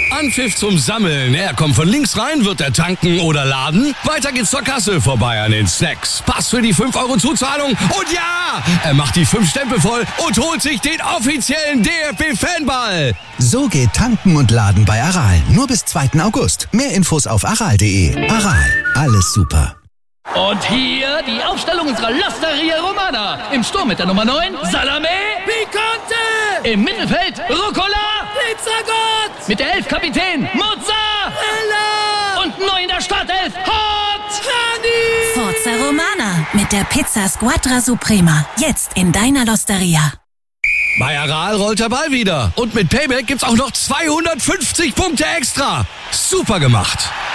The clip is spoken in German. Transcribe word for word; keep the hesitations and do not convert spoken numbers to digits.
Anpfiff zum Sammeln. Er kommt von links rein, wird er tanken oder laden. Weiter geht's zur Kasse, vorbei an den Snacks. Pass für die fünf Euro Zuzahlung. Und ja, er macht die fünf Stempel voll und holt sich den offiziellen D F B-Fanball. So geht Tanken und Laden bei Aral. Nur bis zweiten August. Mehr Infos auf aral punkt de. Aral, alles super. Und hier die Aufstellung unserer L'Osteria Romana. Im Sturm mit der Nummer neun, Salame Picante. Im Mittelfeld, Rucola Pizzagott. Mit der elf Kapitän, Mozzarella. Und neu in der Startelf, Hot Honey. Forza Romana mit der Pizza Squadra Suprema. Jetzt in deiner L'Osteria. Bei Aral rollt der Ball wieder. Und mit Payback gibt's auch noch zweihundertfünfzig Punkte extra. Super gemacht.